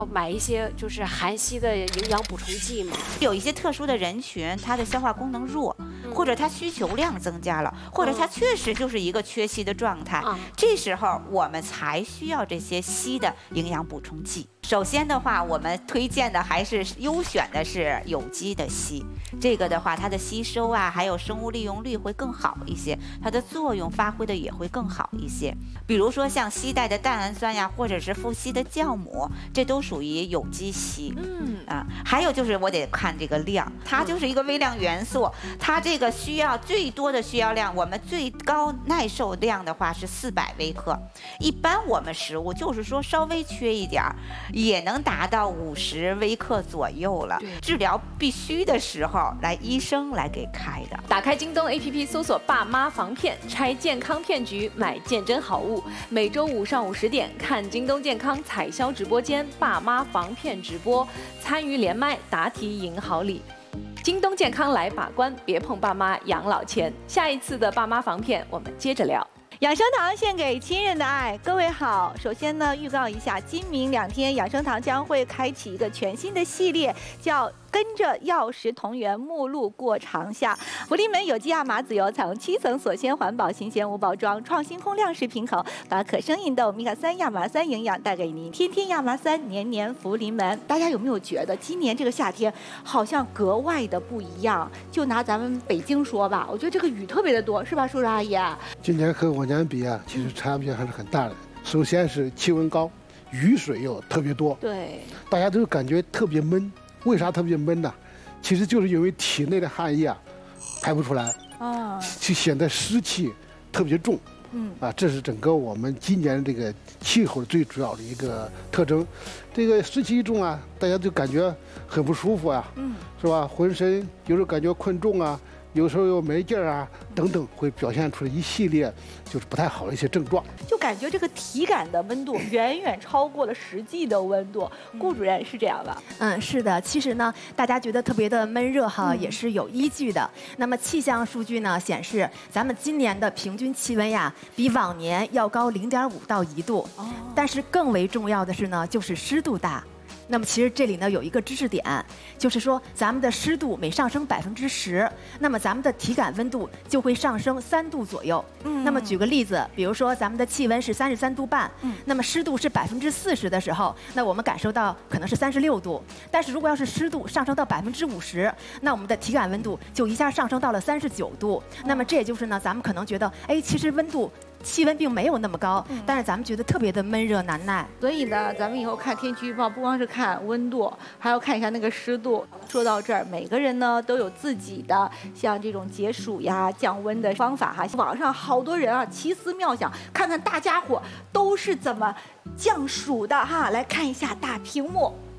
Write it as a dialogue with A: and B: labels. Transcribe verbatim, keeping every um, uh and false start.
A: 买一些就是含硒的营养补充剂嘛。
B: 有一些特殊的人群，他的消化功能弱，或者他需求量增加了，或者他确实就是一个缺硒的状态，这时候我们才需要这些硒的营养补充剂。首先的话，我们推荐的还是优选的是有机的硒，这个的话它的吸收啊，还有生物利用率会更好一些，它的作用发挥的也会更好一些。比如说像硒带的蛋氨酸呀，或者是富硒的酵母，这都属于有机硒。嗯啊，还有就是我得看这个量，它就是一个微量元素，它这个需要最多的需要量，我们最高耐受量的话是四百微克，一般我们食物就是说稍微缺一点儿。也能达到五十微克左右了。治疗必须的时候，来医生来给开的。
C: 打开京东 A P P 搜索“爸妈防骗”，拆健康骗局，买健真好物。每周五上午十点，看京东健康彩销直播间“爸妈防骗”直播，参与连麦答题赢好礼。京东健康来把关，别碰爸妈养老钱。下一次的爸妈防骗，我们接着聊。
D: 养生堂献给亲人的爱，各位好。首先呢，预告一下，今明两天养生堂将会开启一个全新的系列，叫跟着药食同源，目录过长夏。福临门有机亚麻籽油采用七层锁鲜环保新鲜无包装，创新空量式平衡，把可生饮豆、米卡三亚麻酸营养带给您。天天亚麻酸，年年福临门。大家有没有觉得今年这个夏天好像格外的不一样？就拿咱们北京说吧，我觉得这个雨特别的多，是吧，叔叔阿姨？
E: 今年和往年比啊，其实差别还是很大的。首先是气温高，雨水又特别多，
D: 对，
E: 大家都感觉特别闷。为啥特别闷呢？其实就是因为体内的汗液啊排不出来啊，就显得湿气特别重。嗯啊，这是整个我们今年这个气候最主要的一个特征。这个湿气一重啊，大家就感觉很不舒服啊，嗯，是吧？浑身有时候感觉困重啊。有时候又没劲儿啊，等等，会表现出一系列就是不太好的一些症状。
D: 就感觉这个体感的温度远远超过了实际的温度。顾主任是这样吧？
F: 嗯，是的。其实呢，大家觉得特别的闷热哈，嗯、也是有依据的。那么气象数据呢显示，咱们今年的平均气温呀，比往年要高零点五到一度。哦。但是更为重要的是呢，就是湿度大。那么其实这里呢有一个知识点，就是说咱们的湿度每上升百分之十，那么咱们的体感温度就会上升三度左右。嗯。那么举个例子，比如说咱们的气温是三十三度半，嗯，那么湿度是百分之四十的时候，那我们感受到可能是三十六度。但是如果要是湿度上升到百分之五十，那我们的体感温度就一下上升到了三十九度。那么这也就是呢，咱们可能觉得，哎，其实温度。气温并没有那么高，但是咱们觉得特别的闷热难耐。
D: 所以呢，咱们以后看天气预报，不光是看温度，还要看一下那个湿度。说到这儿，每个人呢都有自己的像这种解暑呀、降温的方法哈。网上好多人啊奇思妙想，看看大家伙都是怎么降暑的哈。来看一下大屏幕。